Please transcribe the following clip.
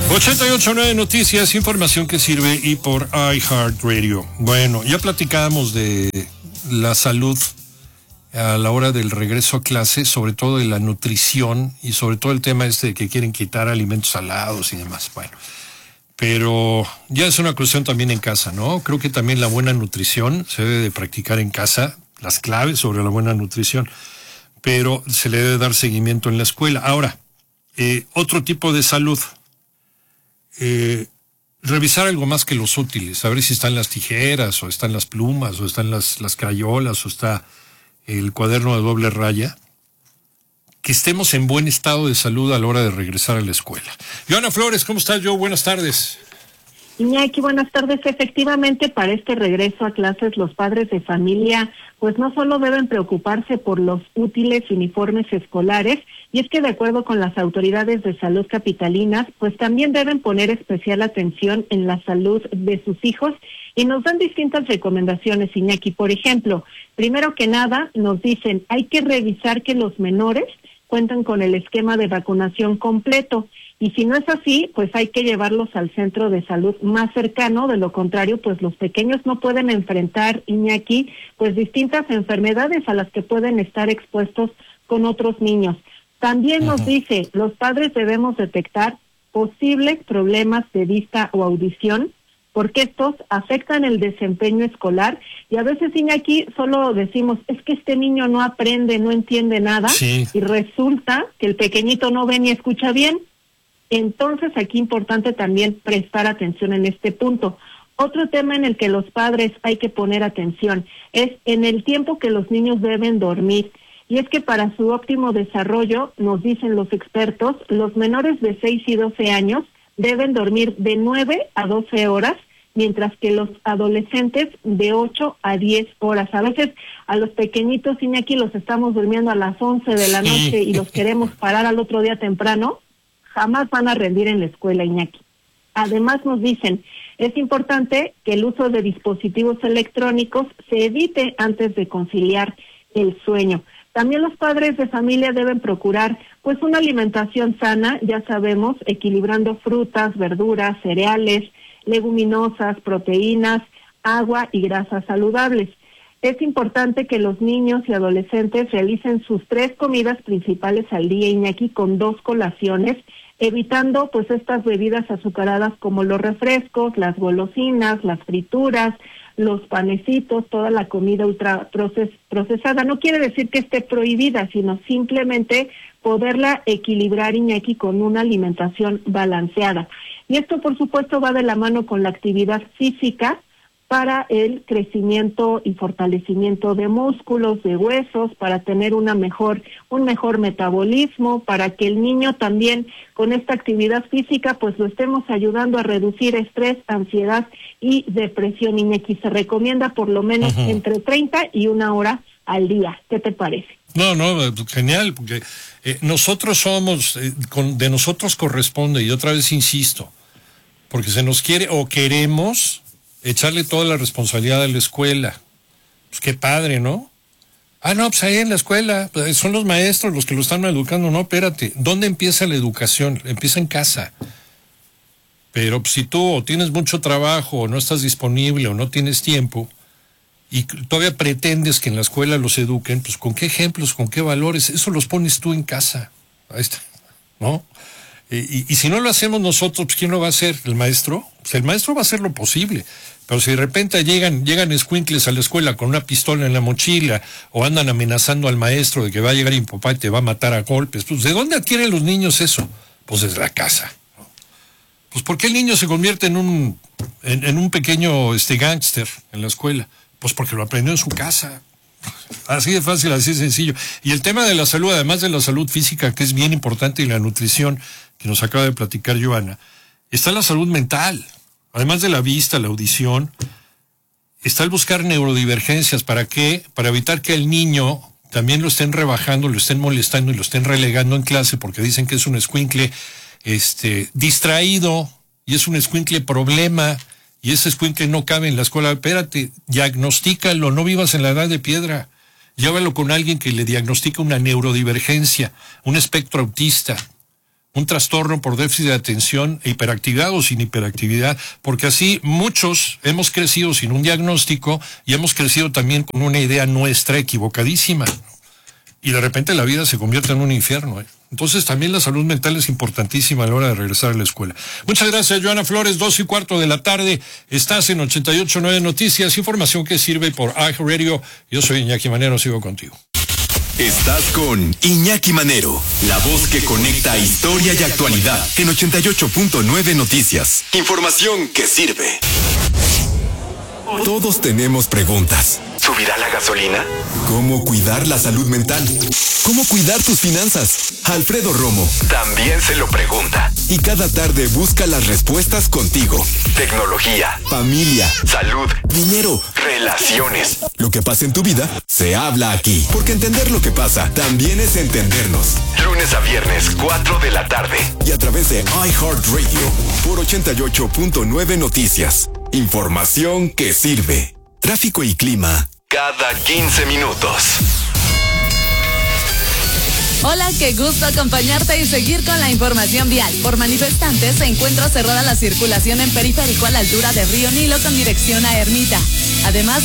88.9 Noticias, información que sirve y por iHeartRadio. Bueno, ya platicábamos de la salud a la hora del regreso a clase, sobre todo de la nutrición y sobre todo el tema de que quieren quitar alimentos salados y demás. Bueno, pero ya es una cuestión también en casa, ¿no? Creo que también la buena nutrición se debe de practicar en casa, las claves sobre la buena nutrición, pero se le debe dar seguimiento en la escuela. Ahora, otro tipo de salud. Revisar algo más que los útiles, a ver si están las tijeras, o están las plumas, o están las crayolas, o está el cuaderno de doble raya. Que estemos en buen estado de salud a la hora de regresar a la escuela. Joana Flores, ¿cómo estás, Jo? Buenas tardes. Iñaki, buenas tardes. Efectivamente, para este regreso a clases, los padres de familia, pues no solo deben preocuparse por los útiles uniformes escolares, y es que de acuerdo con las autoridades de salud capitalinas, pues también deben poner especial atención en la salud de sus hijos, y nos dan distintas recomendaciones, Iñaki. Por ejemplo, primero que nada, nos dicen, hay que revisar que los menores cuentan con el esquema de vacunación completo. Y si no es así, pues hay que llevarlos al centro de salud más cercano. De lo contrario, pues los pequeños no pueden enfrentar, Iñaki, pues distintas enfermedades a las que pueden estar expuestos con otros niños. También nos dice, los padres debemos detectar posibles problemas de vista o audición, porque estos afectan el desempeño escolar, y a veces, Iñaki, solo decimos, es que este niño no aprende, no entiende nada, sí. Y resulta que el pequeñito no ve ni escucha bien. Entonces, aquí importante también prestar atención en este punto. Otro tema en el que los padres hay que poner atención es en el tiempo que los niños deben dormir. Y es que para su óptimo desarrollo, nos dicen los expertos, los menores de 6 y 12 años deben dormir de 9 a 12 horas, mientras que los adolescentes de 8 a 10 horas. A veces a los pequeñitos, Iñaki, los estamos durmiendo a las 11 de la noche y los queremos parar al otro día temprano. Jamás van a rendir en la escuela, Iñaki. Además nos dicen, es importante que el uso de dispositivos electrónicos se evite antes de conciliar el sueño. También los padres de familia deben procurar pues una alimentación sana, ya sabemos, equilibrando frutas, verduras, cereales, leguminosas, proteínas, agua y grasas saludables. Es importante que los niños y adolescentes realicen sus 3 comidas principales al día, Iñaki, con 2 colaciones, evitando pues estas bebidas azucaradas como los refrescos, las golosinas, las frituras, los panecitos, toda la comida ultra procesada. No quiere decir que esté prohibida, sino simplemente poderla equilibrar, Iñaki, con una alimentación balanceada. Y esto, por supuesto, va de la mano con la actividad física para el crecimiento y fortalecimiento de músculos, de huesos, para tener un mejor metabolismo, para que el niño también con esta actividad física pues lo estemos ayudando a reducir estrés, ansiedad y depresión. Iñaki, se recomienda por lo menos entre 30 y 1 hora al día. ¿Qué te parece? No, genial, porque nosotros somos, de nosotros corresponde, y otra vez insisto, porque se nos quiere o queremos echarle toda la responsabilidad a la escuela. Pues qué padre, ¿no? No, pues ahí en la escuela, pues son los maestros los que lo están educando. No, espérate, ¿dónde empieza la educación? Empieza en casa. Pero pues, si tú o tienes mucho trabajo, o no estás disponible, o no tienes tiempo, y todavía pretendes que en la escuela los eduquen, pues ¿con qué ejemplos, con qué valores? Eso los pones tú en casa. Ahí está, ¿no? Y si no lo hacemos nosotros, pues ¿quién lo va a hacer? ¿El maestro? Pues el maestro va a hacer lo posible. Pero si de repente llegan escuincles a la escuela con una pistola en la mochila, o andan amenazando al maestro de que va a llegar mi papá y te va a matar a golpes, pues ¿de dónde adquieren los niños eso? Pues desde la casa, ¿no? Pues ¿por qué el niño se convierte en un pequeño gángster en la escuela? Pues porque lo aprendió en su casa. Así de fácil, así de sencillo. Y el tema de la salud, además de la salud física, que es bien importante, y la nutrición, que nos acaba de platicar Joana, está la salud mental. Además de la vista, la audición, está el buscar neurodivergencias. ¿Para qué? Para evitar que el niño también lo estén rebajando, lo estén molestando y lo estén relegando en clase, porque dicen que es un escuincle distraído, y es un escuincle problema, y ese escuincle no cabe en la escuela. Espérate, diagnostícalo, no vivas en la edad de piedra. Llévalo con alguien que le diagnostica una neurodivergencia, un espectro autista. un trastorno por déficit de atención e hiperactividad o sin hiperactividad, porque así muchos hemos crecido sin un diagnóstico y hemos crecido también con una idea nuestra equivocadísima. Y de repente la vida se convierte en un infierno. Entonces también la salud mental es importantísima a la hora de regresar a la escuela. Muchas gracias, Joana Flores, 2:15 de la tarde. Estás en 88.9 Noticias, información que sirve por iHeartRadio. Yo soy Iñaki Manero, sigo contigo. Estás con Iñaki Manero, la voz que conecta historia y actualidad en 88.9 Noticias. Información que sirve. Todos tenemos preguntas. ¿Subirá la gasolina? ¿Cómo cuidar la salud mental? ¿Cómo cuidar tus finanzas? Alfredo Romo también se lo pregunta. Y cada tarde busca las respuestas contigo. Tecnología, familia, salud, dinero, relaciones. Lo que pasa en tu vida se habla aquí. Porque entender lo que pasa también es entendernos. Lunes a viernes, 4 de la tarde. Y a través de iHeartRadio por 88.9 Noticias. Información que sirve. Tráfico y clima cada 15 minutos. Hola, qué gusto acompañarte y seguir con la información vial. Por manifestantes se encuentra cerrada la circulación en Periférico a la altura de Río Nilo con dirección a Ermita. Además,